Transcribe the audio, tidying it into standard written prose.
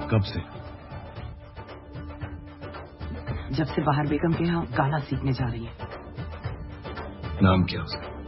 कब से? जब से बाहर बेगम के यहाँ गाना सीखने जा रही है। नाम क्या उसका?